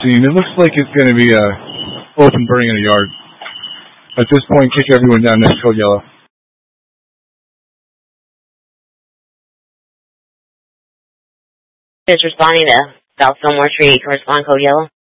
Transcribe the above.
scene. It looks like it's going to be a open burning in a yard. At this point, kick everyone down next code yellow. Is responding to South Fillmore Street, correspond code yellow.